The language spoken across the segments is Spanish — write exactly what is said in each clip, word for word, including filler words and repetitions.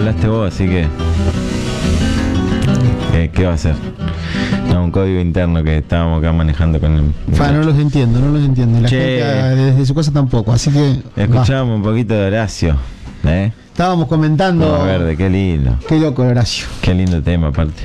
hablaste vos, así que... ¿Qué, qué va a hacer? No, un código interno que estábamos acá manejando con el... Fa, no los entiendo, no los entiendo. La Che. gente desde su casa tampoco, así que... Escuchábamos un poquito de Horacio, ¿eh? Estábamos comentando... Loma Verde, qué lindo. Qué loco, Horacio. Qué lindo tema, aparte.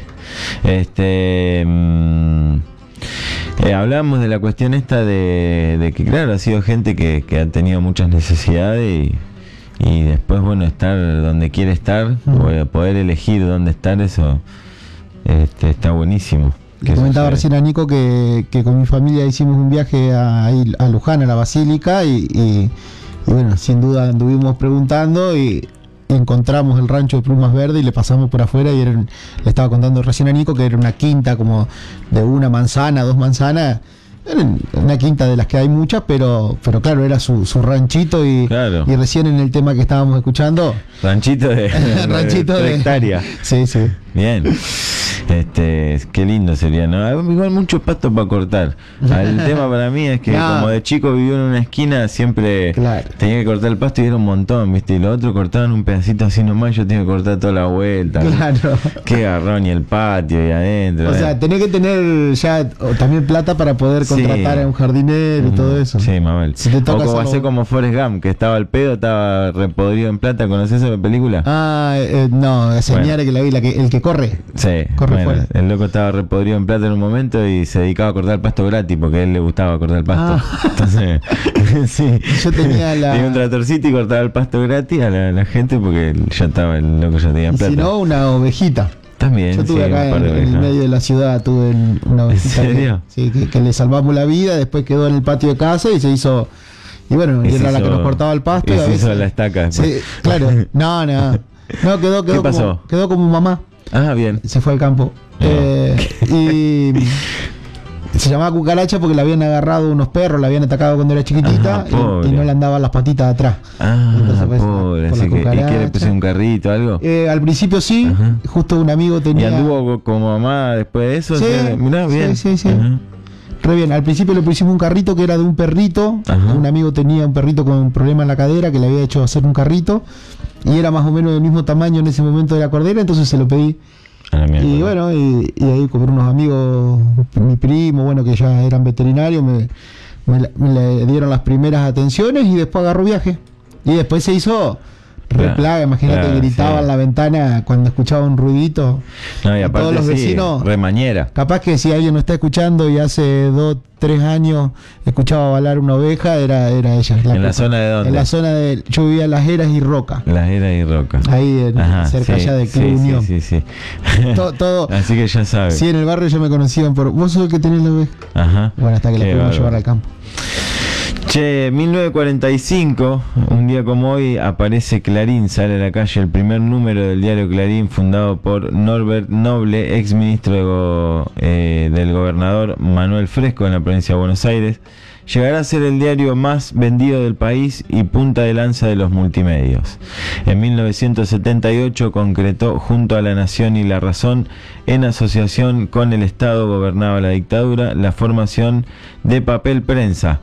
Este... Mmm, eh, hablamos de la cuestión esta de, de que, claro, ha sido gente que, que ha tenido muchas necesidades y... Y después, bueno, estar donde quiere estar, mm. poder elegir dónde estar, eso este, está buenísimo. Le comentaba recién a Nico que, que con mi familia hicimos un viaje a, a Luján, a la Basílica, y, y, y bueno, sin duda anduvimos preguntando y encontramos el rancho de Plumas Verde y le pasamos por afuera y era, le estaba contando recién a Nico que era una quinta como de una manzana, dos manzanas. Era una quinta de las que hay muchas, pero pero claro, era su, su ranchito y, claro. y recién en el tema que estábamos escuchando, ranchito de, ranchito de, de hectárea. Sí, sí. Bien. Este, qué lindo sería, ¿no? Igual mucho pasto para cortar. El tema para mí es que no. como de chico vivió en una esquina, siempre claro. tenía que cortar el pasto y era un montón, ¿viste? Y los otros cortaban un pedacito así nomás, yo tenía que cortar toda la vuelta. Claro. Qué garrón, y el patio y adentro. O ¿eh? sea, tenés que tener ya también plata para poder contratar sí. a un jardinero y mm, todo eso. Sí, Mabel. Si te toca o como hacer como Forrest Gump, que estaba al pedo, estaba repodrido en plata. ¿Conoces esa película? Ah, eh, no, señora bueno. que la vi, la que, el que corre. Sí. Corre bueno, el loco estaba repodrido en plata en un momento y se dedicaba a cortar el pasto gratis porque a él le gustaba cortar el pasto. Ah. Entonces, sí. Yo tenía la... tenía un tratorcito y cortaba el pasto gratis a la, la gente porque ya estaba, el loco ya tenía plata. Si no, una ovejita. También. Yo tuve sí, acá en, en el medio de la ciudad, tuve una ovejita. ¿En serio? Que, sí, que, que le salvamos la vida, después quedó en el patio de casa y se hizo... Y bueno, y era la que nos cortaba el pasto. Y, y se hizo la estaca. Sí, claro. No, no. No, quedó, quedó, ¿Qué pasó? Como, quedó como mamá. Ah, bien. Se fue al campo. No. Eh, y se llamaba cucaracha porque la habían agarrado unos perros, la habían atacado cuando era chiquitita. Ajá, y, y no le andaban las patitas atrás. Ah, entonces, pues, pobre. Así que, ¿y qué le puse un carrito o algo? Eh, al principio sí. Ajá. Justo un amigo tenía... ¿Y anduvo como mamá después de eso? Sí, ¿sí? Mirá, bien. Sí, sí, sí. Ajá. Re bien, al principio le pusimos un carrito que era de un perrito. Ajá. Un amigo tenía un perrito con un problema en la cadera que le había hecho hacer un carrito y era más o menos del mismo tamaño en ese momento de la cordera, entonces se lo pedí. Ah, y bueno, y, y ahí con unos amigos, mi primo, bueno, que ya eran veterinarios, me, me, me le dieron las primeras atenciones y después agarró viaje. Y después se hizo... Replaga, imagínate, claro, gritaba sí. en la ventana cuando escuchaba un ruidito. No, y aparte todos los sí, vecinos. Remañera. Capaz que si alguien no está escuchando y hace dos, tres años escuchaba balar una oveja, era, era ella. La ¿En culpa. La zona de dónde? En la zona de. Yo vivía en Las Heras y Roca. Las Heras y Roca. Ahí en, Ajá, cerca sí, allá de Club sí, Unión. Sí, sí, sí. todo, todo, Así que ya sabes. Sí, en el barrio ya me conocían por. ¿Vos sos el que tenés la oveja? Ajá. Bueno, hasta que la pudimos llevar al campo. Che, mil novecientos cuarenta y cinco, un día como hoy, aparece Clarín, sale a la calle el primer número del diario Clarín, fundado por Norbert Noble, ex ministro de go, eh, del gobernador Manuel Fresco en la provincia de Buenos Aires. Llegará a ser el diario más vendido del país y punta de lanza de los multimedios. En mil novecientos setenta y ocho concretó junto a La Nación y La Razón, en asociación con el Estado gobernaba la dictadura, la formación de Papel Prensa.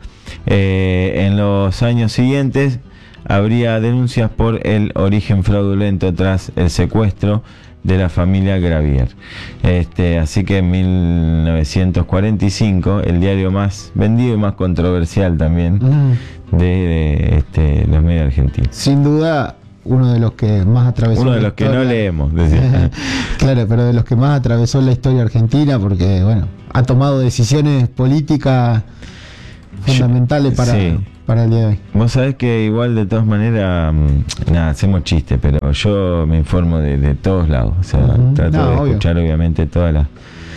Eh, en los años siguientes habría denuncias por el origen fraudulento tras el secuestro de la familia Gravier. Este, así que en mil novecientos cuarenta y cinco, el diario más vendido y más controversial también mm. de, de este, los medios argentinos. Sin duda, uno de los que más atravesó uno de los historia. que no leemos, decía. Claro, pero de los que más atravesó la historia argentina, porque bueno, ha tomado decisiones políticas fundamentales para, sí. para el día de hoy. Vos sabés que igual de todas maneras, nada, hacemos chistes, pero yo me informo de, de todos lados, o sea, uh-huh. trato no, de obvio. escuchar obviamente toda la,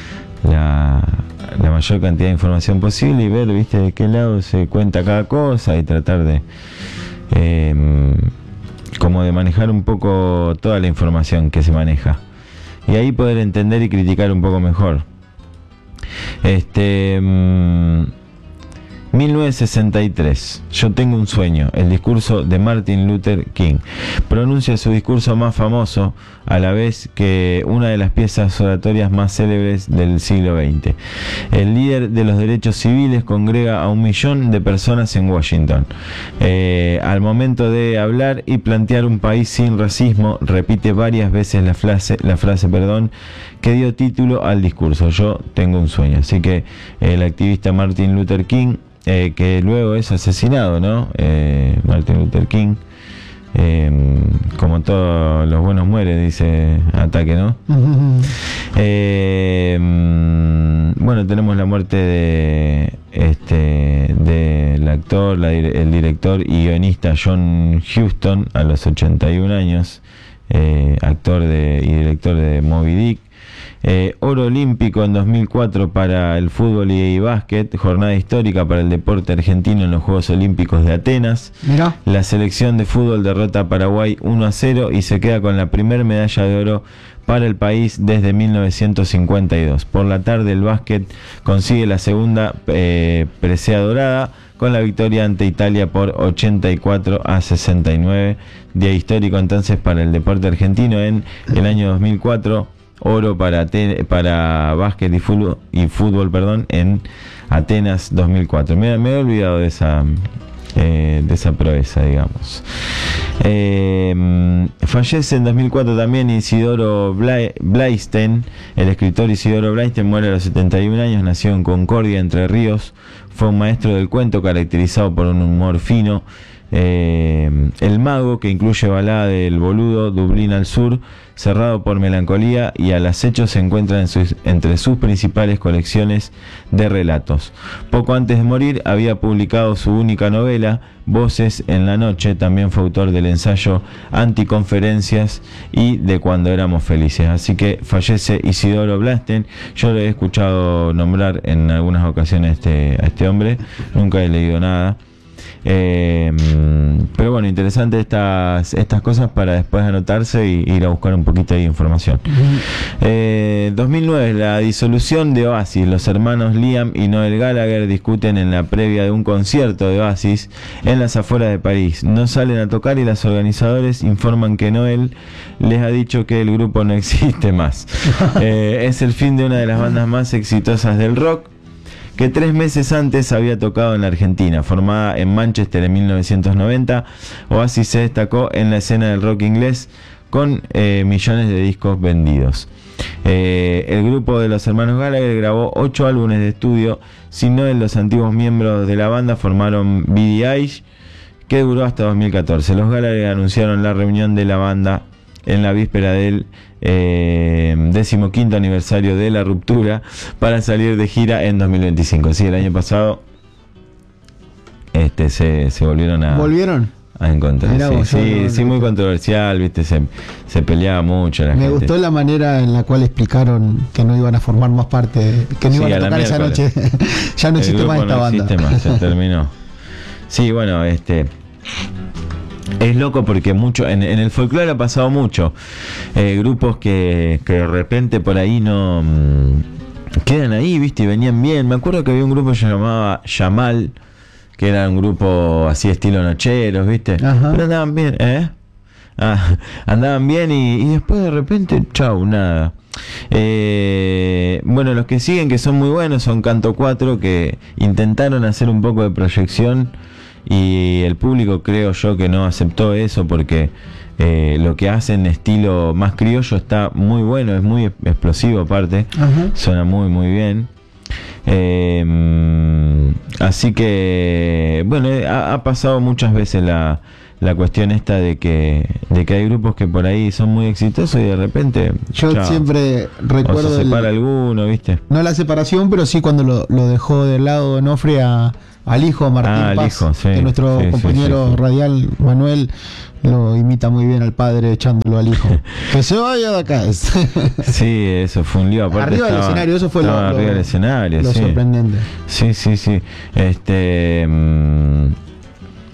la la mayor cantidad de información posible y ver, viste, de qué lado se cuenta cada cosa y tratar de eh, como de manejar un poco toda la información que se maneja y ahí poder entender y criticar un poco mejor. Este mil novecientos sesenta y tres, Yo tengo un sueño, el discurso de Martin Luther King. Pronuncia su discurso más famoso, a la vez que una de las piezas oratorias más célebres del siglo veinte. El líder de los derechos civiles congrega a un millón de personas en Washington. Eh, al momento de hablar y plantear un país sin racismo, repite varias veces la frase, la frase, perdón, que dio título al discurso, yo tengo un sueño. Así que el activista Martin Luther King, eh, que luego es asesinado, ¿no? Eh, Martin Luther King, eh, como todos los buenos mueren, dice Ataque, ¿no? Uh-huh. eh, bueno, tenemos la muerte de este del actor, la, el director y guionista John Huston a los ochenta y un años, eh, actor de, y director de Moby Dick. Eh, oro olímpico en dos mil cuatro para el fútbol y básquet, jornada histórica para el deporte argentino en los Juegos Olímpicos de Atenas. Mirá. La selección de fútbol derrota a Paraguay uno a cero y se queda con la primera medalla de oro para el país desde mil novecientos cincuenta y dos. Por la tarde el básquet consigue la segunda eh, presea dorada con la victoria ante Italia por ochenta y cuatro a sesenta y nueve. Día histórico entonces para el deporte argentino en el año dos mil cuatro. Oro para, para básquet y fútbol, y fútbol perdón, en Atenas dos mil cuatro. Me, me he olvidado de esa, eh, de esa proeza, digamos. Eh, fallece en dos mil cuatro también Isidoro Blaisten. El escritor Isidoro Blaisten muere a los setenta y un años, nació en Concordia, Entre Ríos. Fue un maestro del cuento caracterizado por un humor fino. Eh, El Mago, que incluye Balada del Boludo, Dublín al Sur, Cerrado por Melancolía y Al Acecho, se encuentra en sus, entre sus principales colecciones de relatos. Poco antes de morir había publicado su única novela, Voces en la Noche. También fue autor del ensayo Anticonferencias y de Cuando éramos felices. Así que fallece Isidoro Blaisten. Yo lo he escuchado nombrar en algunas ocasiones a este, a este hombre, nunca he leído nada. Eh, pero bueno, interesante estas estas cosas para después anotarse y ir a buscar un poquito de información. eh, dos mil nueve, la disolución de Oasis. Los hermanos Liam y Noel Gallagher discuten en la previa de un concierto de Oasis en las afueras de París. No salen a tocar y los organizadores informan que Noel les ha dicho que el grupo no existe más. eh, es el fin de una de las bandas más exitosas del rock, que tres meses antes había tocado en la Argentina. Formada en Manchester en mil novecientos noventa, Oasis se destacó en la escena del rock inglés con eh, millones de discos vendidos. Eh, el grupo de los hermanos Gallagher grabó ocho álbumes de estudio. Sin Noel, los antiguos miembros de la banda formaron B D I, que duró hasta dos mil catorce. Los Gallagher anunciaron la reunión de la banda en la víspera del eh, decimoquinto aniversario de la ruptura para salir de gira en dos mil veinticinco. Sí, el año pasado este se, se volvieron a volvieron a encontrar. Mirá Sí, vos, sí, no, no, sí, no. muy controversial, viste, se, se peleaba mucho la Me gente. gustó la manera en la cual explicaron que no iban a formar más parte, que no Sí, iban a a la tocar esa noche. miércoles. Ya no El existe grupo más esta no banda. existe más, se terminó. Sí, bueno, este es loco porque mucho en, en el folclore ha pasado mucho. Eh, grupos que, que de repente por ahí no mmm, quedan ahí, viste, y venían bien. Me acuerdo que había un grupo que se llamaba Yamal, que era un grupo así estilo nocheros, viste. Ajá. Pero andaban bien, ¿eh? Ah, andaban bien y, y después de repente, chau, nada. Eh, bueno, los que siguen que son muy buenos son Canto cuatro, que intentaron hacer un poco de proyección y el público creo yo que no aceptó eso, porque eh, lo que hacen estilo más criollo está muy bueno, es muy explosivo aparte. Ajá. Suena muy muy bien. Eh, así que bueno, ha, ha pasado muchas veces la la cuestión esta de que de que hay grupos que por ahí son muy exitosos y de repente yo chao, siempre recuerdo o se separa el, alguno, viste, no la separación, pero sí cuando lo, lo dejó del lado de Onofre a, al hijo Martín ah, Paz, hijo, sí, que nuestro sí, compañero sí, sí, sí. radial Manuel lo imita muy bien al padre echándolo al hijo. Que se vaya de acá. Sí, eso fue un lío. Aparte arriba estaba, del escenario, eso fue lo, arriba lo, del escenario, lo sí. sorprendente. Sí, sí, sí. Este, mmm,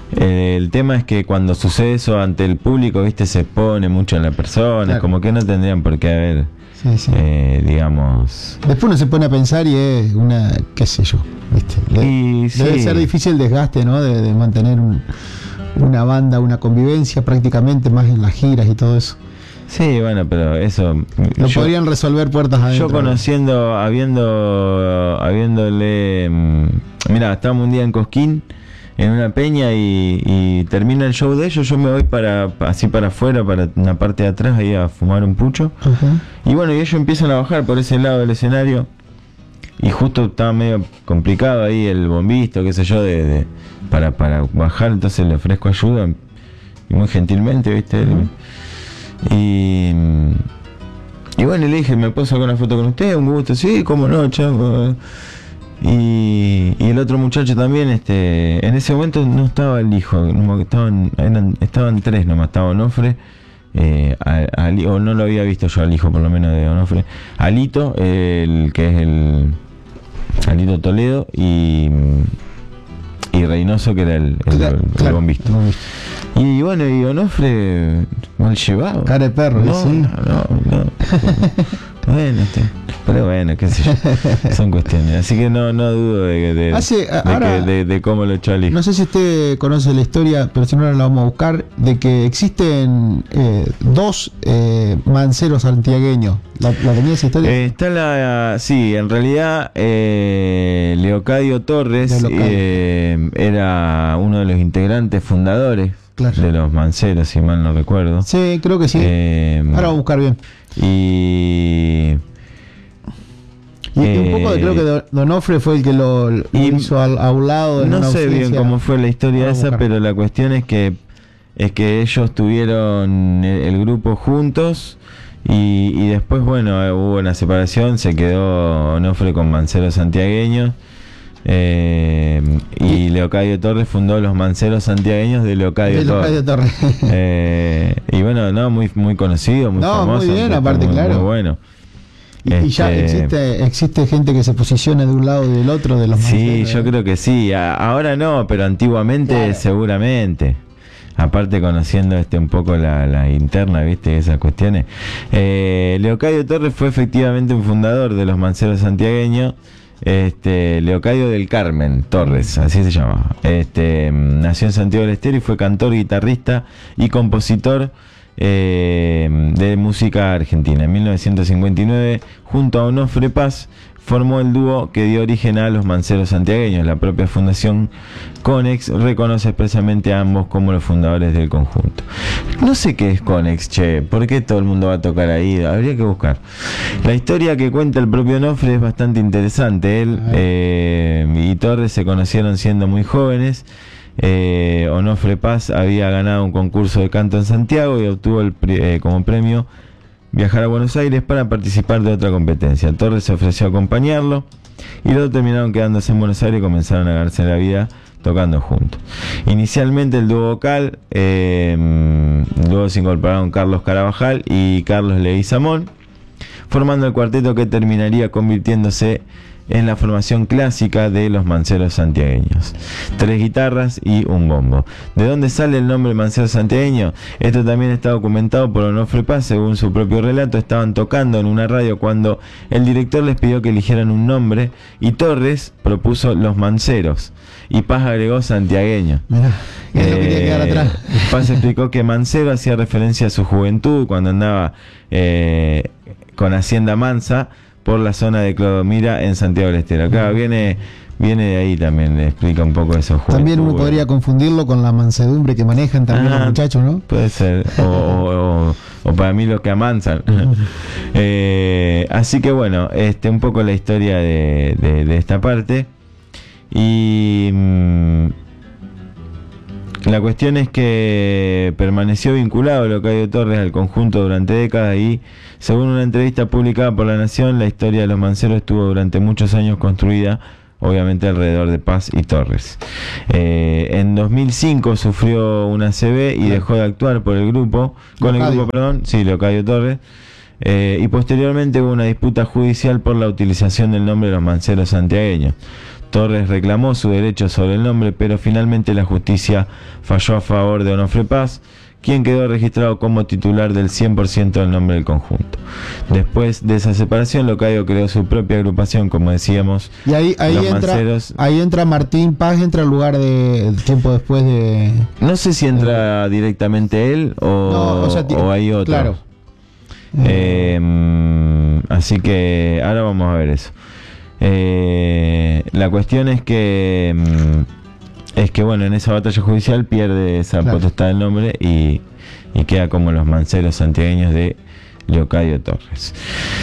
Eh, el tema es que cuando sucede eso ante el público, viste, se expone mucho en la persona, claro. Como que no tendrían por qué haber, sí, sí. Eh, digamos... Después uno se pone a pensar y es una, qué sé yo, viste. De, y, debe sí. ser difícil el desgaste, ¿no? De, de mantener un, una banda, una convivencia prácticamente, más en las giras y todo eso. Sí, bueno, pero eso... Lo yo, podrían resolver puertas adentro. Yo conociendo, habiendo, habiéndole... Mira, estábamos un día en Cosquín, en una peña, y, y termina el show de ellos, yo me voy para así para afuera, para una parte de atrás, ahí a fumar un pucho. Uh-huh. Y bueno, y ellos empiezan a bajar por ese lado del escenario, y justo estaba medio complicado ahí el bombista, qué sé yo, de, de para, para bajar, entonces le ofrezco ayuda, y muy gentilmente, ¿viste? Uh-huh. Y, y bueno, le dije, ¿me puedo sacar una foto con usted? Un gusto, sí, cómo no, chavo. Y, y el otro muchacho también, este, en ese momento no estaba el hijo, no, estaban, eran, estaban tres nomás, estaba Onofre, eh, al, al, o no lo había visto yo al hijo por lo menos de Onofre, Alito, el que es el Alito Toledo, y, y Reynoso, que era el, el, el, el, el bombista. Y bueno, y Onofre mal llevado. Cara de perro, no, ¿sí? no, no, no. Bueno, este, pero bueno, qué sé yo, son cuestiones. Así que no, no dudo de, de, Hace, de, ahora, que, de, de cómo lo echó al hijo. No sé si usted conoce la historia, pero si no la vamos a buscar, de que existen eh, dos eh, manceros santiagueños. ¿La, la tenía esa historia? Eh, está la, sí, en realidad eh, Leocadio Torres eh, era uno de los integrantes fundadores. Claro. De los manceros, si mal no recuerdo. Sí, creo que sí. Eh, Ahora vamos a buscar bien. Y, y eh, un poco de, creo que Donofre fue el que lo, lo y, hizo al, a un lado. No sé bien cómo fue la historia esa, buscar. Pero la cuestión es que es que ellos tuvieron el, el grupo juntos y, y después, bueno, hubo una separación, se quedó Onofre con manceros santiagueños. Eh, y Leocadio Torres fundó los manceros santiagueños de Leocadio, de Leocadio Torres, Torres. eh, y bueno, no, muy muy conocido, muy no, famoso, muy bien, aparte, muy, claro, muy bueno. Y, este, y ya existe existe gente que se posiciona de un lado y del otro de los sí, manceros. Sí, yo creo que sí. A, ahora no, pero antiguamente claro. Seguramente. Aparte conociendo este un poco la, la interna, viste, esas cuestiones. Eh, Leocadio Torres fue efectivamente un fundador de los manceros santiagueños. Este, Leocadio del Carmen Torres, así se llama. Este, nació en Santiago del Estero y fue cantor, guitarrista y compositor eh, de música argentina. En mil novecientos cincuenta y nueve, junto a Onofre Paz, formó el dúo que dio origen a los manceros santiagueños. La propia fundación Conex reconoce expresamente a ambos como los fundadores del conjunto. No sé qué es Conex, che, ¿por qué todo el mundo va a tocar ahí? Habría que buscar. La historia que cuenta el propio Onofre es bastante interesante. Él eh, y Torres se conocieron siendo muy jóvenes. Eh, Onofre Paz había ganado un concurso de canto en Santiago y obtuvo el, eh, como premio viajar a Buenos Aires para participar de otra competencia. Torres se ofreció a acompañarlo y luego terminaron quedándose en Buenos Aires y comenzaron a ganarse la vida tocando juntos. Inicialmente el dúo vocal, eh, luego se incorporaron Carlos Carabajal y Carlos Leguizamón, formando el cuarteto que terminaría convirtiéndose en la formación clásica de los manceros santiagueños. Tres guitarras y un bombo. ¿De dónde sale el nombre mancero santiagueño? Esto también está documentado por Onofre Paz. Según su propio relato, estaban tocando en una radio cuando el director les pidió que eligieran un nombre y Torres propuso Los Manceros y Paz agregó santiagueño. Mirá, que eh, no quería quedar atrás. Paz explicó que mancero hacía referencia a su juventud cuando andaba eh, con Hacienda Mansa por la zona de Clodomira en Santiago del Estero. Acá viene viene de ahí también, le explica un poco esos juegos. También uno podría confundirlo con la mansedumbre que manejan también ah, los muchachos, ¿no? Puede ser, o, o, o, o para mí los que amansan. eh, así que bueno, este un poco la historia de, de, de esta parte. Y mmm, la cuestión es que permaneció vinculado Leocadio Torres al conjunto durante décadas y, según una entrevista publicada por La Nación, la historia de los manceros estuvo durante muchos años construida, obviamente, alrededor de Paz y Torres. Eh, en dos mil cinco sufrió una A C V y dejó de actuar por el grupo, con el grupo, perdón, sí, Leocadio Torres. Eh, y posteriormente hubo una disputa judicial por la utilización del nombre de los manceros santiagueños. Torres reclamó su derecho sobre el nombre, pero finalmente la justicia falló a favor de Onofre Paz, quien quedó registrado como titular del cien por ciento del nombre del conjunto. Después de esa separación, Locadio creó su propia agrupación, como decíamos. Y ahí, ahí, los entra, Manceros. ahí entra Martín Paz, entra al lugar de tiempo después de... No sé si entra eh, directamente él o, no, o, sea, o hay otro. Claro. Eh, así que ahora vamos a ver eso. Eh, la cuestión es que... Es que bueno, en esa batalla judicial pierde esa claro. potestad del nombre y, y queda como los Manceros santiagueños de Leocadio Torres.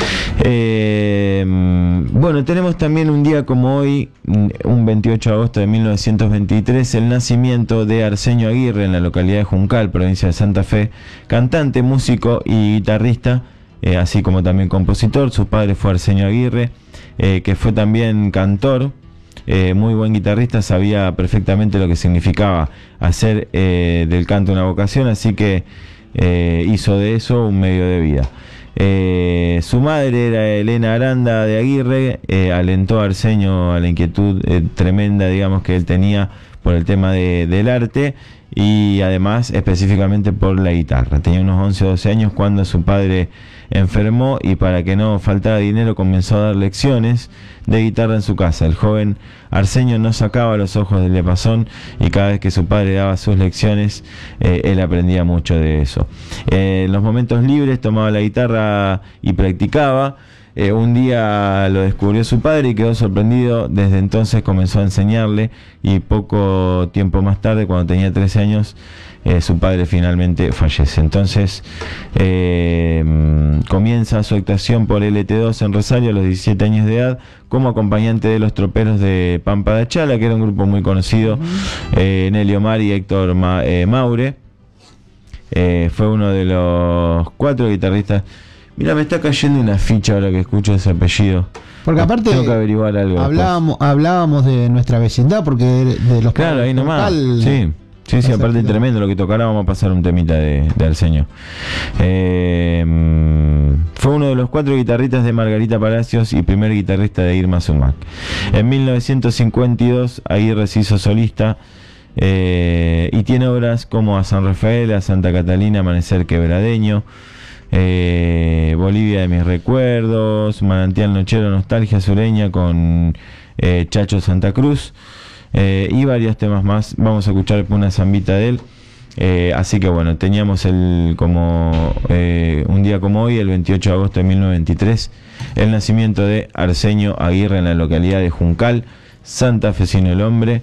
Eh, bueno, tenemos también un día como hoy, un veintiocho de agosto de mil novecientos veintitrés, el nacimiento de Arsenio Aguirre en la localidad de Juncal, provincia de Santa Fe, cantante, músico y guitarrista, eh, así como también compositor. Su padre fue Arsenio Aguirre, eh, que fue también cantor. Eh, muy buen guitarrista, sabía perfectamente lo que significaba hacer eh, del canto una vocación, así que eh, hizo de eso un medio de vida. Eh, su madre era Elena Aranda de Aguirre, eh, alentó a Arsenio a la inquietud eh, tremenda, digamos, que él tenía por el tema de, del arte y además específicamente por la guitarra. Tenía unos once o doce años cuando su padre enfermó y para que no faltara dinero comenzó a dar lecciones de guitarra en su casa. El joven Arsenio no sacaba los ojos del diapasón y cada vez que su padre daba sus lecciones eh, él aprendía mucho de eso. Eh, en los momentos libres tomaba la guitarra y practicaba. Eh, un día lo descubrió su padre y quedó sorprendido. Desde entonces comenzó a enseñarle y poco tiempo más tarde, cuando tenía trece años, eh, su padre finalmente fallece. Entonces eh, comienza su actuación por L T dos en Rosario a los diecisiete años de edad como acompañante de los troperos de Pampa de Achala, que era un grupo muy conocido, eh, Nelly Omar y Héctor Ma eh, Maure. Eh, fue uno de los cuatro guitarristas. Mira, me está cayendo una ficha ahora que escucho ese apellido. Porque aparte tengo que averiguar algo. Hablábamos, hablábamos de nuestra vecindad, porque de, de los claro, ahí nomás. Local, sí, sí, sí, aparte tremendo lo que tocará. Vamos a pasar un temita de, de Arsenio. Eh, fue uno de los cuatro guitarristas de Margarita Palacios y primer guitarrista de Irma Sumac. En mil novecientos cincuenta y dos Aguirre se hizo solista. Eh, y tiene obras como A San Rafael, A Santa Catalina, Amanecer Quebradeño, Eh, Bolivia de mis recuerdos, Manantial Nochero, Nostalgia Sureña con eh, Chacho Santa Cruz, eh, y varios temas más. Vamos a escuchar una zambita de él. Eh, así que bueno, teníamos el como eh, un día como hoy, el veintiocho de agosto de mil novecientos veintitrés, el nacimiento de Arsenio Aguirre en la localidad de Juncal, santafesino el hombre.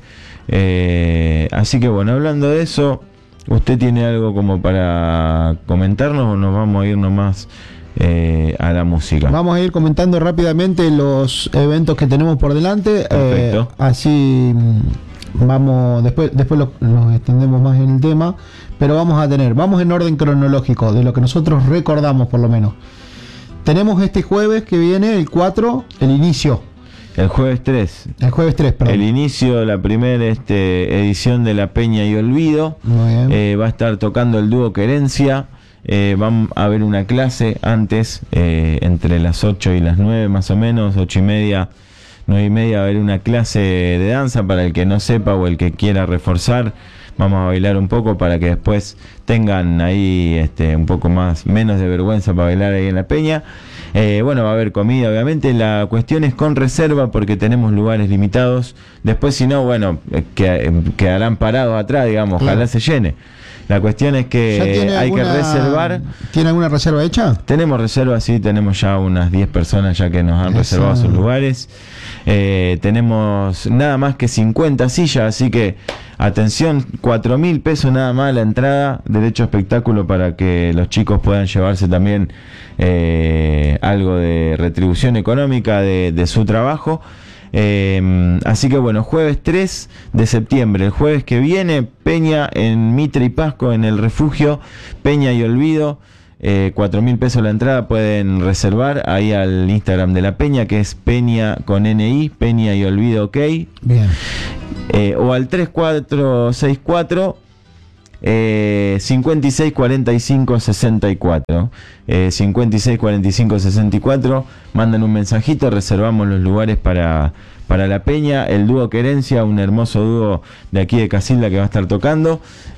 Eh, así que bueno, hablando de eso, ¿usted tiene algo como para comentarnos o nos vamos a ir nomás eh, a la música? Vamos a ir comentando rápidamente los eventos que tenemos por delante. Perfecto. Eh, así vamos, después, después lo, nos extendemos más en el tema, pero vamos a tener, vamos en orden cronológico, de lo que nosotros recordamos por lo menos. Tenemos este jueves que viene, el cuatro, el inicio. El jueves tres. El jueves tres, perdón. El inicio de la primera este, edición de La Peña y Olvido. Muy bien. Eh, va a estar tocando el dúo Querencia. Eh, va a haber una clase antes, eh, entre las ocho y las nueve más o menos, ocho y media, nueve y media, va a haber una clase de danza para el que no sepa o el que quiera reforzar. Vamos a bailar un poco para que después tengan ahí este, un poco más, menos de vergüenza para bailar ahí en La Peña. Eh, bueno, va a haber comida, obviamente. La cuestión es con reserva porque tenemos lugares limitados. Después, si no, bueno, eh, que, eh, quedarán parados atrás, digamos. Ojalá claro. se llene. La cuestión es que hay alguna, que reservar. ¿Tiene alguna reserva hecha? Tenemos reserva, sí. Tenemos ya unas diez personas ya que nos han Eso. reservado sus lugares. Eh, tenemos nada más que cincuenta sillas, así que atención, cuatro mil pesos nada más la entrada, derecho a espectáculo para que los chicos puedan llevarse también eh, algo de retribución económica de, de su trabajo. Eh, así que bueno, jueves tres de septiembre, el jueves que viene, Peña en Mitre y Pasco, en el refugio, Peña y Olvido. Eh, cuatro mil pesos la entrada, pueden reservar ahí al Instagram de la Peña, que es Peña con N I, Peña y Olvido OK. Bien. Eh, o al tres cuatro seis cuatro eh, cincuenta y seis cuarenta y cinco sesenta y cuatro. Eh, cincuenta y seis cuarenta y cinco sesenta y cuatro. Mandan un mensajito, reservamos los lugares para, para la peña. El dúo Querencia, un hermoso dúo de aquí de Casilda que va a estar tocando,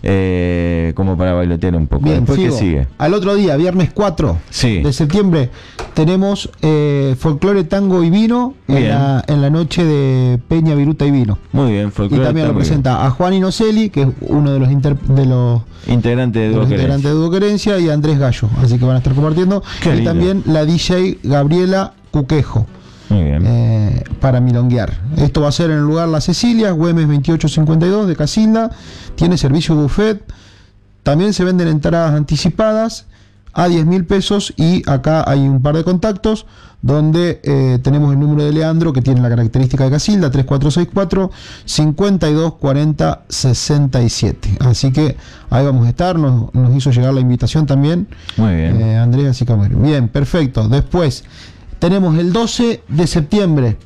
eh, como para bailotear un poco. Bien, Después, ¿qué sigue? Al otro día, viernes cuatro sí. de septiembre, tenemos eh, folclore, tango y vino en la, en la noche de Peña, Viruta y Vino. Muy bien, folclore. Y también lo presenta a Juan Inocelli, que es uno de los, inter, de los integrantes de, de, los integrantes de Dúo Querencia, y Andrés Gallo, así que van a estar compartiendo. Qué y lindo. también la D J Gabriela Cuquejo. Muy bien. Eh, para milonguear. Esto va a ser en el lugar La Cecilia, Güemes veintiocho cincuenta y dos de Casilda. Tiene servicio buffet. También se venden entradas anticipadas a diez mil pesos. Y acá hay un par de contactos donde eh, tenemos el número de Leandro, que tiene la característica de Casilda, tres cuatro seis cuatro, cincuenta y dos cuarenta sesenta y siete. Así que ahí vamos a estar. Nos, nos hizo llegar la invitación también. Muy bien. Eh, Andrea, así que bueno. Bien, perfecto. Después tenemos el doce de septiembre,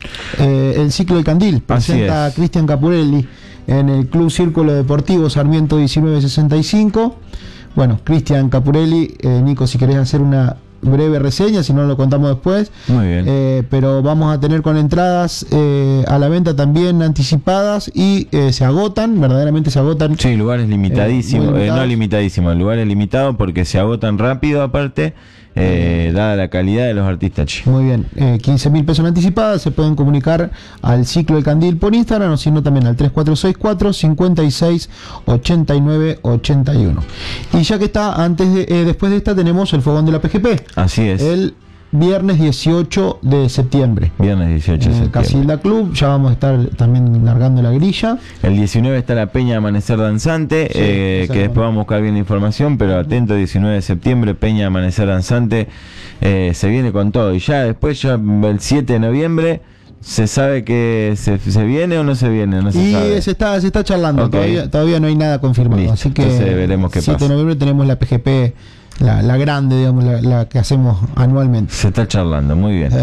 eh, el ciclo del Candil. Presenta a Cristian Capurelli en el Club Círculo Deportivo Sarmiento diecinueve sesenta y cinco. Bueno, Cristian Capurelli, eh, Nico, si querés hacer una breve reseña, si no lo contamos después. Muy bien. Eh, pero vamos a tener con entradas eh, a la venta también anticipadas y eh, se agotan, verdaderamente se agotan. Sí, lugares limitadísimos, eh, eh, no limitadísimos, lugares limitados porque se agotan rápido aparte. Eh, dada la calidad de los artistas. Che. Muy bien, eh, quince mil pesos en anticipada. Se pueden comunicar al Ciclo del Candil por Instagram, o sino también al tres cuatro seis cuatro, cincuenta y seis, ochenta y nueve, ochenta y uno. Y ya que está, antes de, eh, después de esta tenemos el fogón de la P G P. Así es. El viernes dieciocho de septiembre. Viernes dieciocho de en septiembre. Casilda Club, ya vamos a estar también largando la grilla. El diecinueve está la Peña Amanecer Danzante, Sí, eh, que después vamos a buscar bien la información, pero atento, diecinueve de septiembre, Peña Amanecer Danzante, eh, se viene con todo. Y ya después, ya el siete de noviembre, ¿se sabe que se, se viene o no se viene? No se y sabe. se está, se está charlando, Okay. todavía, todavía no hay nada confirmado. Listo, así que entonces veremos qué siete pasa. de noviembre tenemos la P G P, la, la grande, digamos, la, la que hacemos anualmente. Se está charlando, muy bien.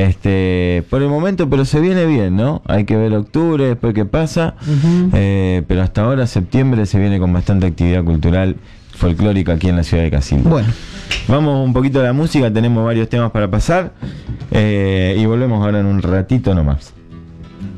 este Por el momento, pero se viene bien, ¿no? Hay que ver octubre, después qué pasa. Uh-huh. eh, pero hasta ahora, septiembre, se viene con bastante actividad cultural folclórica aquí en la ciudad de Casilda. Bueno. Vamos un poquito a la música, tenemos varios temas para pasar. Eh, y volvemos ahora en un ratito nomás.